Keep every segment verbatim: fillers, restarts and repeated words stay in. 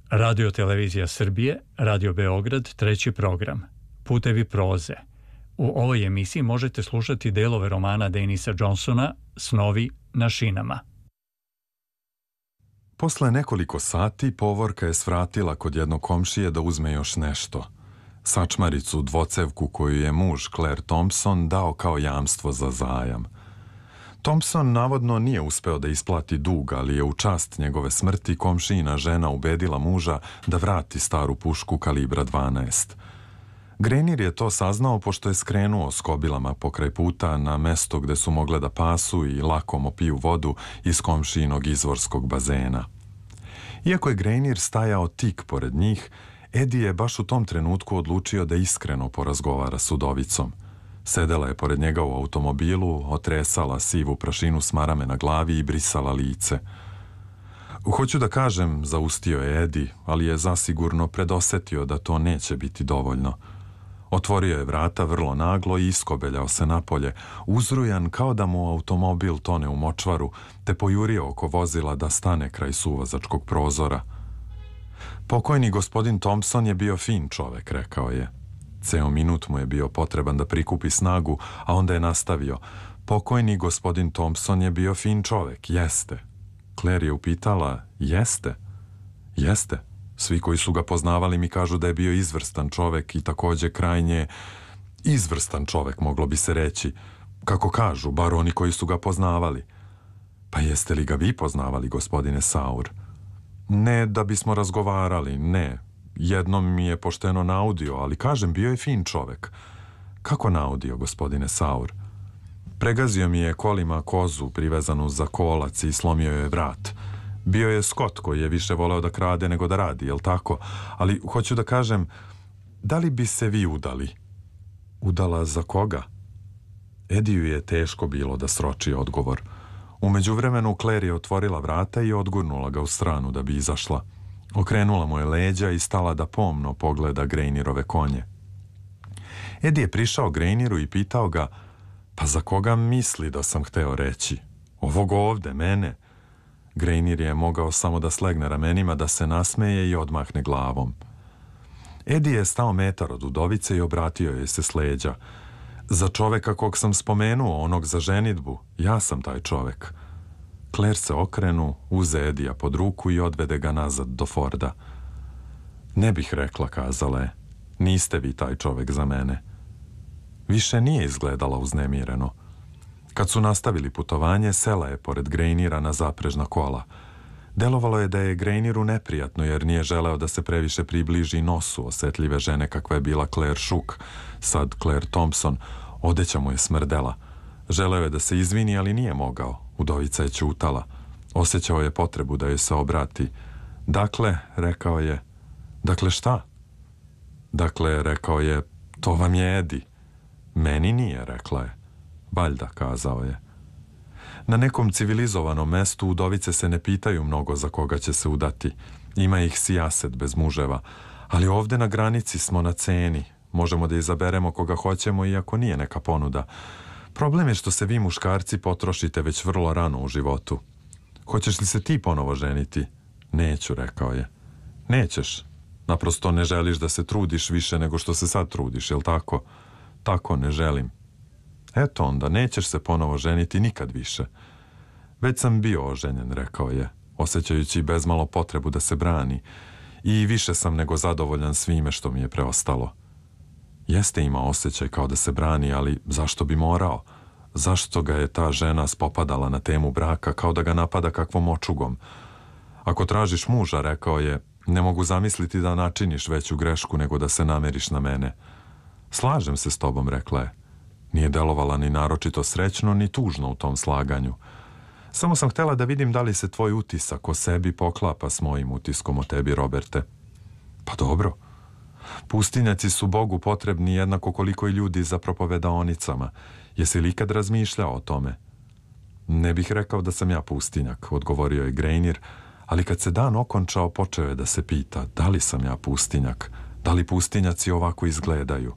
Radio Televizija Srbije, Radio Beograd, treći program. Putevi proze. U ovoj emisiji možete slušati delove romana Denisa Johnsona Snovi na šinama. Posle nekoliko sati povorka je svratila kod jednog komšije da uzme još nešto. Sačmaricu dvocevku koju je muž Claire Thompson dao kao jamstvo za zajam. Thompson navodno nije uspeo da isplati dug, ali je u čast njegove smrti komšijina žena ubedila muža da vrati staru pušku kalibra dvanaest. Grenier je to saznao pošto je skrenuo s kobilama pokraj puta na mesto gde su mogle da pasu i lakom opiju vodu iz komšijinog izvorskog bazena. Iako je Grenier stajao tik pored njih, Eddie je baš u tom trenutku odlučio da iskreno porazgovara s udovicom. Sedela je pored njega u automobilu, otresala sivu prašinu s marame na glavi i brisala lice. Hoću da kažem, zaustio je Eddie, ali je zasigurno predosetio da to neće biti dovoljno. Otvorio je vrata vrlo naglo i iskobeljao se napolje, uzrujan kao da mu automobil tone u močvaru, te pojurio oko vozila da stane kraj suvozačkog prozora. Pokojni gospodin Thompson je bio fin čovek, rekao je. Ceo minut mu je bio potreban da prikupi snagu, a onda je nastavio. Pokojni gospodin Thompson je bio fin čovek, jeste. Claire je upitala, jeste? Jeste. Svi koji su ga poznavali mi kažu da je bio izvrstan čovek i takođe krajnje izvrstan čovek, moglo bi se reći. Kako kažu, bar oni koji su ga poznavali. Pa jeste li ga vi poznavali, gospodine Saur? Ne da bismo razgovarali, ne. Jednom mi je pošteno naudio, ali kažem, bio je fin čovek. Kako naudio, gospodine Saur? Pregazio mi je kolima kozu privezanu za kolac i slomio je vrat. Bio je Scott koji je više voleo da krade nego da radi, jel tako? Ali hoću da kažem, da li bi se vi udali? Udala za koga? Ediju je teško bilo da sroči odgovor. U međuvremenu Claire je otvorila vrata i odgurnula ga u stranu da bi izašla. Okrenula mu je leđa i stala da pomno pogleda Grenierove konje. Eddie je prišao Grenieru i pitao ga, pa za koga misli da sam hteo reći? Ovog ovde, mene? Grenier je mogao samo da slegne ramenima, da se nasmeje i odmahne glavom. Eddie je stao metar od udovice i obratio joj se s leđa. Za čoveka kog sam spomenuo, onog za ženidbu, ja sam taj čovek. Claire se okrenu, uze Eddija pod ruku i odvede ga nazad do Forda. Ne bih rekla, kazala je, niste vi taj čovek za mene. Više nije izgledala uznemireno. Kad su nastavili putovanje, sela je pored Greniera na zaprežna kola. Delovalo je da je Grenieru neprijatno jer nije želeo da se previše približi nosu osetljive žene kakva je bila Claire Shook, sad Claire Thompson. Odeća mu je smrdela. Želeo je da se izvini, ali nije mogao. Udovica je ćutala. Osjećao je potrebu da joj se obrati. Dakle, rekao je, dakle šta? Dakle, rekao je, to vam je Eddie. Meni nije, rekla je. Valjda, kazao je. Na nekom civilizovanom mestu udovice se ne pitaju mnogo za koga će se udati. Ima ih sijaset bez muževa. Ali ovde na granici smo na ceni. Možemo da izaberemo koga hoćemo iako nije neka ponuda. Problem je što se vi muškarci potrošite već vrlo rano u životu. Hoćeš li se ti ponovo ženiti? Neću, rekao je. Nećeš. Naprosto ne želiš da se trudiš više nego što se sad trudiš, jel tako? Tako, ne želim. Eto onda, nećeš se ponovo ženiti nikad više. Već sam bio oženjen, rekao je, osjećajući bezmalo potrebu da se brani. I više sam nego zadovoljan svime što mi je preostalo. Jeste imao osjećaj kao da se brani, ali zašto bi morao? Zašto ga je ta žena spopadala na temu braka kao da ga napada kakvom očugom? Ako tražiš muža, rekao je, ne mogu zamisliti da načiniš veću grešku nego da se nameriš na mene. Slažem se s tobom, rekla je. Nije delovala ni naročito srećno, ni tužno u tom slaganju. Samo sam htjela da vidim da li se tvoj utisak o sebi poklapa s mojim utiskom o tebi, Roberte. Pa dobro. Pustinjaci su Bogu potrebni jednako koliko i ljudi za propovedaonicama. Jesi li ikad razmišljao o tome? Ne bih rekao da sam ja pustinjak, odgovorio je Grenier, ali kad se dan okončao, počeo je da se pita da li sam ja pustinjak, da li pustinjaci ovako izgledaju.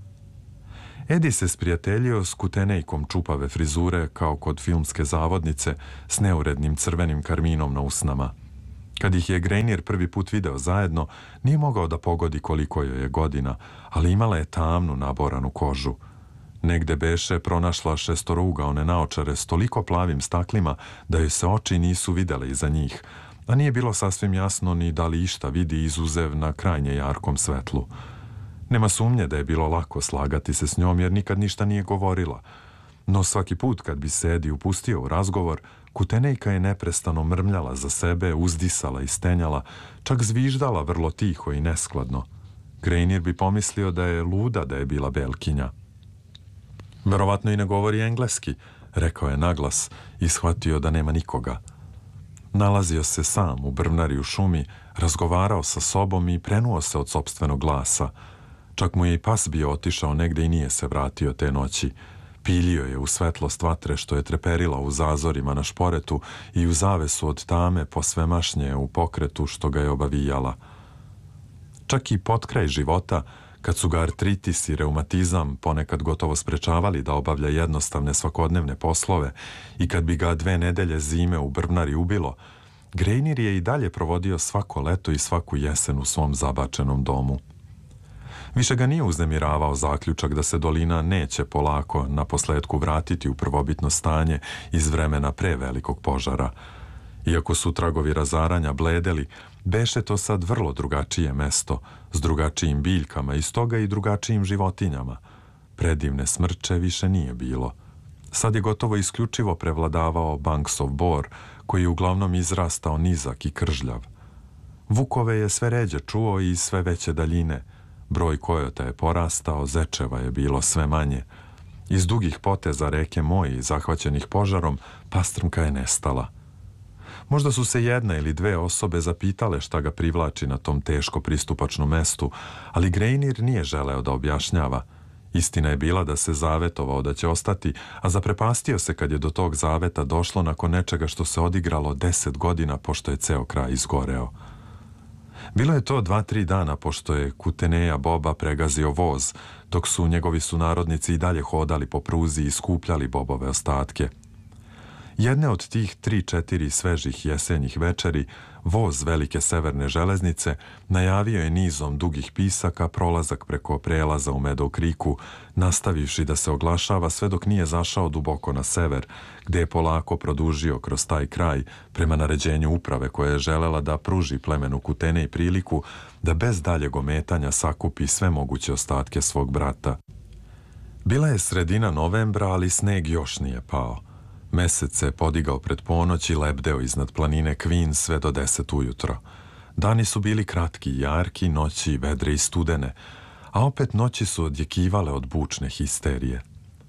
Eddie se sprijateljio s kutenejkom čupave frizure kao kod filmske zavodnice s neurednim crvenim karminom na usnama. Kad ih je Grejnir prvi put video zajedno, nije mogao da pogodi koliko joj je godina, ali imala je tamnu, naboranu kožu. Negde beše pronašla šestorougaone naočare s toliko plavim staklima da joj se oči nisu videle iza njih, a nije bilo sasvim jasno ni da li išta vidi izuzev na krajnje jarkom svetlu. Nema sumnje da je bilo lako slagati se s njom jer nikad ništa nije govorila, no svaki put kad bi se Edi upustio u razgovor, Kutenejka je neprestano mrmljala za sebe, uzdisala i stenjala, čak zviždala vrlo tiho i neskladno. Grejnir bi pomislio da je luda da je bila belkinja. Verovatno i ne govori engleski, rekao je naglas i shvatio da nema nikoga. Nalazio se sam u brvnari u šumi, razgovarao sa sobom i prenuo se od sopstvenog glasa. Čak mu je i pas bio otišao negde i nije se vratio te noći. Piljio je u svetlost vatre što je treperila u zazorima na šporetu i u zavesu od tame posve mašnje u pokretu što ga je obavijala. Čak i potkraj života, kad su ga artritis i reumatizam ponekad gotovo sprečavali da obavlja jednostavne svakodnevne poslove i kad bi ga dve nedelje zime u brvnari ubilo, Grejnir je i dalje provodio svako leto i svaku jesen u svom zabačenom domu. Više ga nije uznemiravao zaključak da se dolina neće polako na posledku vratiti u prvobitno stanje iz vremena pre velikog požara. Iako su tragovi razaranja bledeli, beše to sad vrlo drugačije mesto, s drugačijim biljkama i stoga i drugačijim životinjama. Predivne smrče više nije bilo. Sad je gotovo isključivo prevladavao Banksov bor, koji je uglavnom izrastao nizak i kržljav. Vukove je sve ređe čuo i sve veće daljine. Broj kojota je porastao, zečeva je bilo sve manje. Iz dugih poteza reke Moji, zahvaćenih požarom, pastrmka je nestala. Možda su se jedna ili dve osobe zapitale šta ga privlači na tom teško pristupačnom mestu, ali Grejnir nije želeo da objašnjava. Istina je bila da se zavetovao da će ostati, a zaprepastio se kad je do tog zaveta došlo nakon nečega što se odigralo deset godina pošto je ceo kraj izgoreo. Bilo je to dva, tri dana pošto je Kuteneja Boba pregazio voz, dok su njegovi sunarodnici i dalje hodali po pruzi i skupljali Bobove ostatke. Jedne od tih tri, četiri svežih jesenjih večeri, voz velike severne železnice najavio je nizom dugih pisaka prolazak preko prelaza u Meadow Creeku, nastavivši da se oglašava sve dok nije zašao duboko na sever, gde je polako produžio kroz taj kraj prema naređenju uprave koja je želela da pruži plemenu Kutenej priliku da bez daljeg ometanja sakupi sve moguće ostatke svog brata. Bila je sredina novembra, ali sneg još nije pao. Mesec se podigao pred ponoć i lebdeo iznad planine Queen sve do deset ujutro. Dani su bili kratki i jarki, noći vedre i studene, a opet noći su odjekivale od bučne histerije.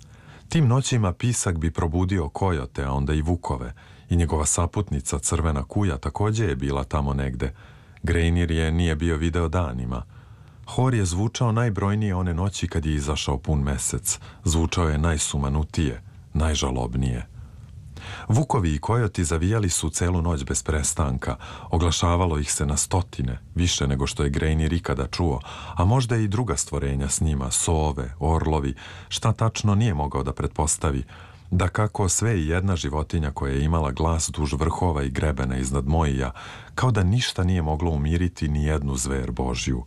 Tim noćima pisak bi probudio kojote, a onda i vukove, i njegova saputnica crvena kuja takođe je bila tamo negde. Grejnir je nije bio video danima. Hor je zvučao najbrojnije one noći kad je izašao pun mesec. Zvučao je najsumanutije, najžalobnije. Vukovi i kojoti zavijali su celu noć bez prestanka, oglašavalo ih se na stotine, više nego što je Grejnir ikada čuo, a možda i druga stvorenja s njima, sove, orlovi, šta tačno nije mogao da pretpostavi, da kako sve i jedna životinja koja je imala glas duž vrhova i grebena iznad Mojija, kao da ništa nije moglo umiriti ni jednu zver Božju.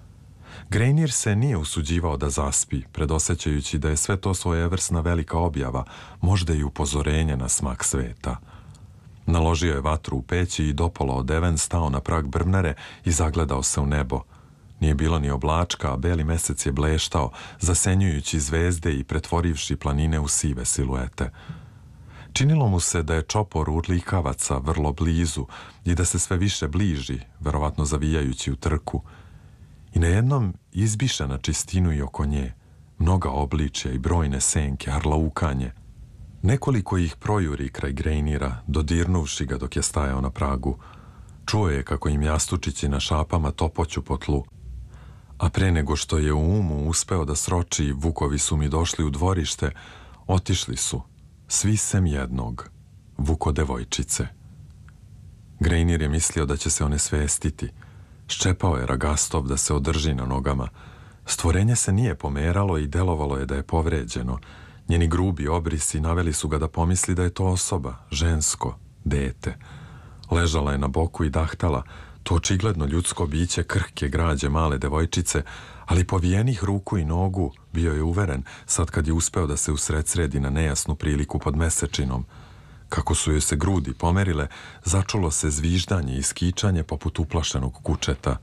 Grejnir se nije usuđivao da zaspi, predosećajući da je sve to svojevrsna velika objava, možda i upozorenje na smak sveta. Naložio je vatru u peći i dopola odeven stao na prag brvnare i zagledao se u nebo. Nije bilo ni oblačka, a beli mesec je bleštao, zasenjujući zvezde i pretvorivši planine u sive siluete. Činilo mu se da je čopor urlikavaca vrlo blizu i da se sve više bliži, verovatno zavijajući u trku. I na jednom izbiše na čistinu i oko nje, mnoga obličja i brojne senke, arlaukanje. Nekoliko ih projuri kraj Grejnira, dodirnuvši ga dok je stajao na pragu. Čuo je kako im jastučići na šapama topoću po tlu. A pre nego što je u umu uspeo da sroči vukovi su mi došli u dvorište, otišli su, svi sem jednog, vuko devojčice. Grejnir je mislio da će se one svestiti. Ščepao je Ragastov da se održi na nogama. Stvorenje se nije pomeralo i delovalo je da je povređeno. Njeni grubi obrisi naveli su ga da pomisli da je to osoba, žensko, dete. Ležala je na boku i dahtala, to očigledno ljudsko biće krhke građe male devojčice, ali povijenih ruku i nogu, bio je uveren, sad kad je uspeo da se usredsredi na nejasnu priliku pod mesečinom. Kako su joj se grudi pomerile, začulo se zviždanje i skičanje poput uplašenog kučeta.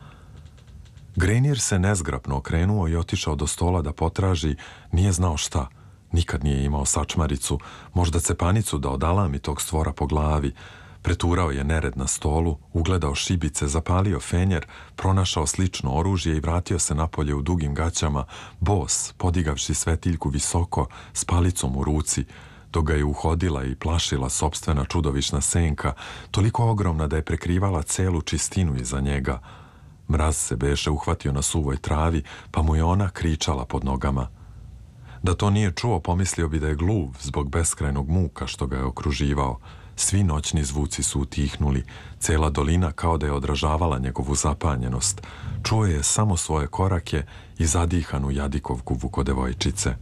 Grenier se nezgrapno okrenuo i otišao do stola da potraži, nije znao šta. Nikad nije imao sačmaricu, možda cepanicu da odalami tog stvora po glavi. Preturao je nered na stolu, ugledao šibice, zapalio fenjer, pronašao slično oružje i vratio se napolje u dugim gaćama, bos, podigavši svetiljku visoko, s palicom u ruci, dok ga je uhodila i plašila sopstvena čudovišna senka, toliko ogromna da je prekrivala celu čistinu iza njega. Mraz se beše uhvatio na suvoj travi, pa mu je ona kričala pod nogama. Da to nije čuo, pomislio bi da je gluv zbog beskrajnog muka što ga je okruživao. Svi noćni zvuci su utihnuli, cela dolina kao da je odražavala njegovu zapanjenost. Čuo je samo svoje korake i zadihanu jadikovku vukodevojčice.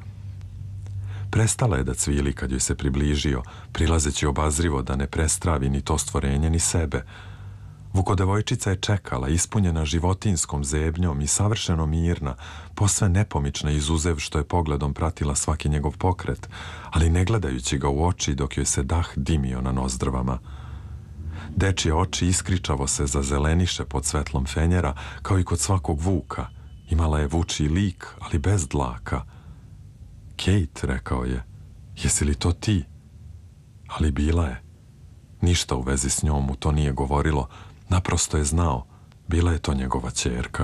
Prestala je da cvili kad joj se približio, prilazeći obazrivo da ne prestravi ni to stvorenje ni sebe. Vukodevojčica je čekala, ispunjena životinskom zebnjom i savršeno mirna, posve nepomična izuzev što je pogledom pratila svaki njegov pokret, ali ne gledajući ga u oči dok joj se dah dimio na nozdrvama. Dečje oči iskričavo se zazeleniše pod svetlom fenjera, kao i kod svakog vuka. Imala je vučiji lik, ali bez dlaka. Kate, rekao je, jesi li to ti? Ali bila je. Ništa u vezi s njom mu to nije govorilo, naprosto je znao, bila je to njegova ćerka.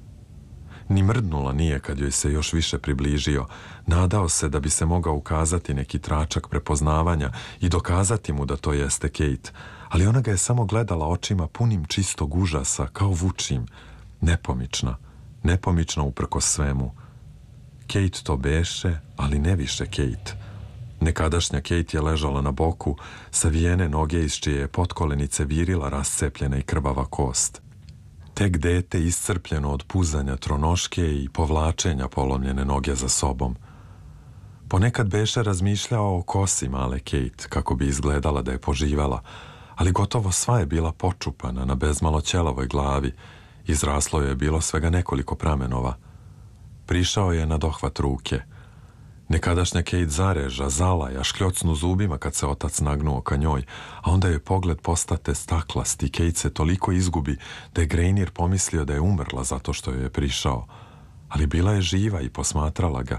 Ni mrdnula nije kad joj se još više približio, nadao se da bi se mogao ukazati neki tračak prepoznavanja i dokazati mu da to jeste Kate, ali ona ga je samo gledala očima punim čistog užasa, kao vučim, nepomična, nepomična uprkos svemu. Kate to beše, ali ne više Kate. Nekadašnja Kate je ležala na boku, savijene noge iz čije je potkolenice virila rascepljena i krvava kost. Tek dete iscrpljeno od puzanja tronoške i povlačenja polomljene noge za sobom. Ponekad beše razmišljao o kosi male Kate, kako bi izgledala da je poživala, ali gotovo sva je bila počupana na bezmalo ćelavoj glavi, izraslo je bilo svega nekoliko pramenova. Prišao je na dohvat ruke. Nekadašnja Kate zareža, zalaja, škljocnu zubima kad se otac nagnuo ka njoj, a onda je pogled postate staklast i Kate se toliko izgubi da je Grenier pomislio da je umrla zato što joj je prišao. Ali bila je živa i posmatrala ga.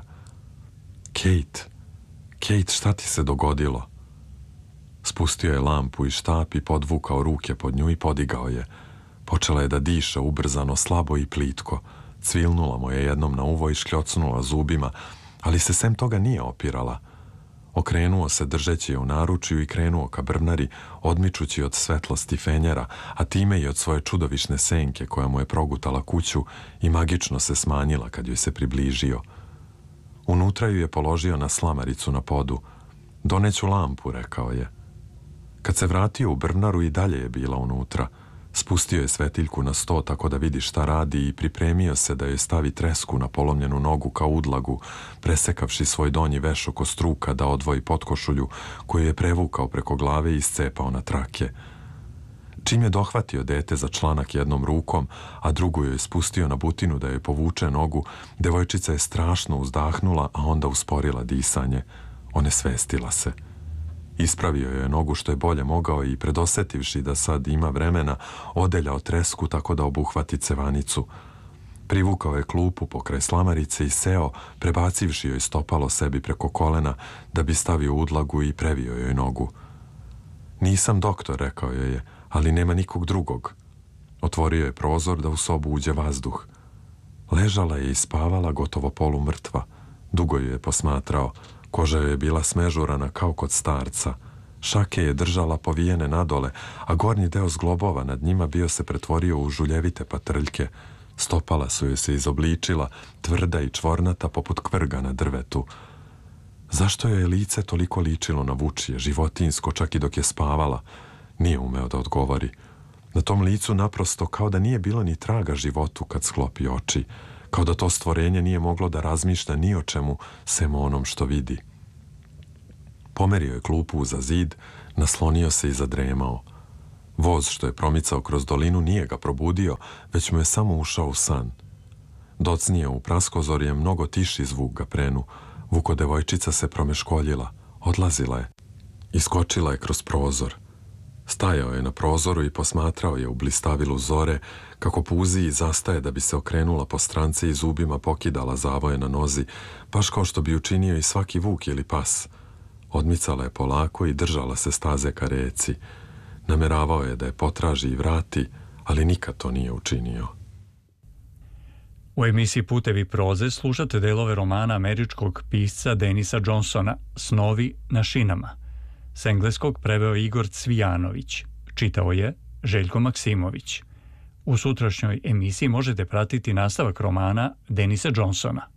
Kate, Kate, šta ti se dogodilo? Spustio je lampu i štap i podvukao ruke pod nju i podigao je. Počela je da diše ubrzano, slabo i plitko. Cvilnula mu je jednom na uvo i škljocnula zubima, ali se sem toga nije opirala. Okrenuo se držeći je u naručju i krenuo ka brvnari, odmičući od svetlosti fenjera, a time i od svoje čudovišne senke koja mu je progutala kuću i magično se smanjila kad joj se približio. Unutra ju je položio na slamaricu na podu. Doneću lampu, rekao je. Kad se vratio u brvnaru i dalje je bila unutra. Spustio je svetiljku na sto tako da vidi šta radi i pripremio se da joj stavi tresku na polomljenu nogu kao udlagu, presekavši svoj donji veš oko struka da odvoji potkošulju koju je prevukao preko glave i iscepao na trake. Čim je dohvatio dete za članak jednom rukom, a drugu joj spustio na butinu da joj povuče nogu, devojčica je strašno uzdahnula, a onda usporila disanje. Onesvestila se. Ispravio je nogu što je bolje mogao i predosetivši da sad ima vremena, odeljao tresku tako da obuhvati cevanicu. Privukao je klupu pokraj slamarice i seo, prebacivši joj stopalo sebi preko kolena da bi stavio udlagu i previo joj nogu. Nisam doktor, rekao joj je, ali nema nikog drugog. Otvorio je prozor da u sobu uđe vazduh. Ležala je i spavala gotovo polumrtva. Dugo ju je posmatrao. Koža joj je bila smežurana kao kod starca. Šake je držala povijene nadole, a gornji deo zglobova nad njima bio se pretvorio u žuljevite patrljke. Stopala su joj se izobličila, tvrda i čvornata poput kvrga na drvetu. Zašto joj je lice toliko ličilo na vučije, životinsko, čak i dok je spavala? Nije umeo da odgovori. Na tom licu naprosto kao da nije bilo ni traga životu kad sklopi oči, kao da to stvorenje nije moglo da razmišlja ni o čemu, sem o onom što vidi. Pomerio je klupu za zid, naslonio se i zadremao. Voz što je promicao kroz dolinu nije ga probudio, već mu je samo ušao u san. Docnije u praskozorje mnogo tiši zvuk ga prenu. Vuko devojčica se promeškoljila. Odlazila je. Iskočila je kroz prozor. Stajao je na prozoru i posmatrao je u blistavilu zore kako puzi i zastaje da bi se okrenula po stranci i zubima pokidala zavoje na nozi, baš kao što bi učinio i svaki vuk ili pas. Odmicala je polako i držala se staze ka reci. Nameravao je da je potraži i vrati, ali nikad to nije učinio. U emisiji Putevi proze slušate delove romana američkog pisca Denisa Johnsona Snovi na šinama. S engleskog preveo Igor Cvijanović. Čitao je Željko Maksimović. U sutrašnjoj emisiji možete pratiti nastavak romana Denisa Johnsona.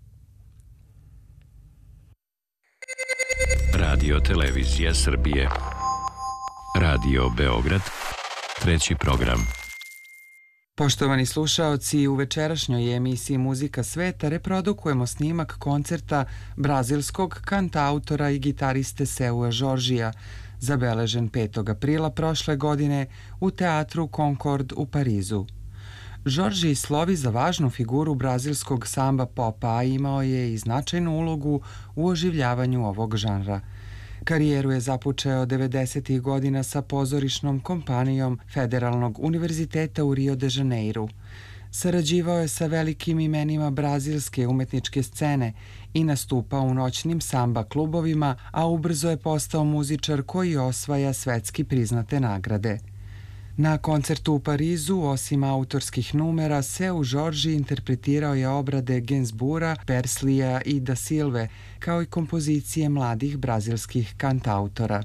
Radio Televizija Srbije. Radio Beograd. Treći program. Poštovani slušaoci, u večerašnjoj emisiji Muzika sveta reprodukujemo snimak koncerta brazilskog kantautora i gitariste Seua Jorgea, zabeležen petog aprila prošle godine u teatru Concord u Parizu. Jorge slovi za važnu figuru brazilskog samba popa, a imao je i značajnu ulogu u oživljavanju ovog žanra. Karijeru je započeo devedesetih godina sa pozorišnom kompanijom Federalnog univerziteta u Rio de Janeiru. Sarađivao je sa velikim imenima brazilske umetničke scene i nastupao u noćnim samba klubovima, a ubrzo je postao muzičar koji osvaja svetski priznate nagrade. Na koncertu u Parizu, osim autorskih numera, Seu Jorge interpretirao je obrade Gainsbourga, Perslija i Da Silve, kao i kompozicije mladih brazilskih kantautora.